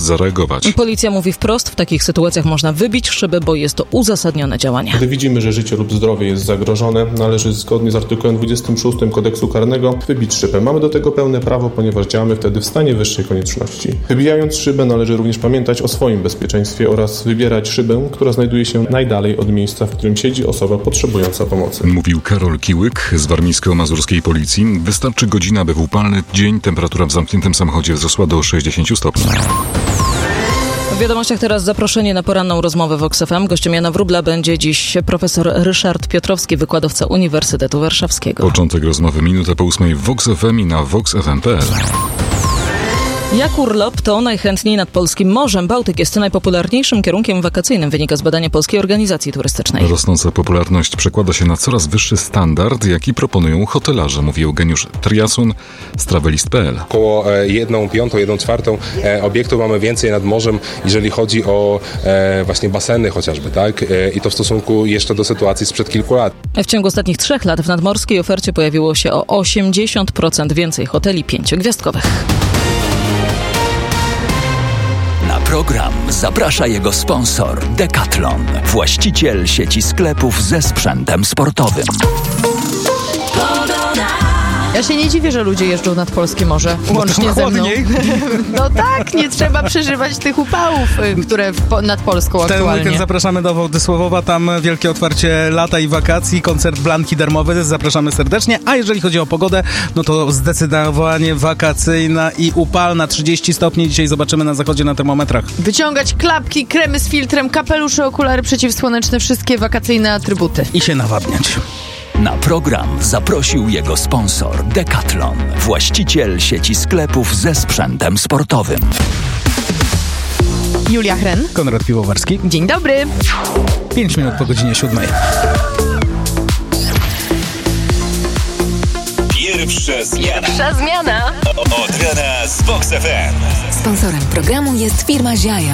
zareagować. Policja mówi wprost, w takich sytuacjach można wybić szyby, bo jest to uzasadnione działanie. Gdy widzimy, że życie lub zdrowie jest zagrożone, należy zgodnie z artykułem 26 Kodeksu Karnego wybić szybę. Mamy do tego pełne prawo, ponieważ działamy wtedy w stanie wyższej konieczności. Wybijając szybę należy również pamiętać o swoim bezpieczeństwie oraz wybierać szybę, która znajduje się najdalej od miejsca, w którym siedzi osoba potrzebująca pomocy. Mówił Karol Kiłyk z warmińsko-mazurskiej policji. Wystarczy godzina, by w upalny dzień temperatura w zamkniętym samochodzie wzrosła do 60 stopni. W wiadomościach teraz zaproszenie na poranną rozmowę w Vox FM. Gościem Jana Wróbla będzie dziś profesor Ryszard Piotrowski, wykładowca Uniwersytetu Warszawskiego. Początek rozmowy minutę po 8 w Vox FM i na voxfm.pl. Jak urlop, to najchętniej nad polskim morzem. Bałtyk jest najpopularniejszym kierunkiem wakacyjnym, wynika z badania Polskiej Organizacji Turystycznej. Rosnąca popularność przekłada się na coraz wyższy standard, jaki proponują hotelarze, mówi Eugeniusz Triasun z travelist.pl. Około 1/5, 1/4 obiektów mamy więcej nad morzem, jeżeli chodzi o właśnie baseny chociażby, tak? I to w stosunku jeszcze do sytuacji sprzed kilku lat. W ciągu ostatnich 3 lat w nadmorskiej ofercie pojawiło się o 80% więcej hoteli 5-gwiazdkowych. Na program zaprasza jego sponsor Decathlon, właściciel sieci sklepów ze sprzętem sportowym. Ja się nie dziwię, że ludzie jeżdżą nad polskie morze, łącznie ze mną. No tak, nie trzeba przeżywać tych upałów, które nad Polską aktualnie. Ten weekend zapraszamy do Władysławowa, tam wielkie otwarcie lata i wakacji, koncert Blanki darmowy, zapraszamy serdecznie. A jeżeli chodzi o pogodę, no to zdecydowanie wakacyjna i upalna, 30 stopni dzisiaj zobaczymy na zachodzie na termometrach. Wyciągać klapki, kremy z filtrem, kapelusze, okulary przeciwsłoneczne, wszystkie wakacyjne atrybuty. I się nawadniać. Na program zaprosił jego sponsor Decathlon, właściciel sieci sklepów ze sprzętem sportowym. Julia Hren. Konrad Piwowarski. Dzień dobry. 5 minut po godzinie 7. Pierwsza zmiana. Pierwsza zmiana. Od rana z Vox FM. Sponsorem programu jest firma Ziaja.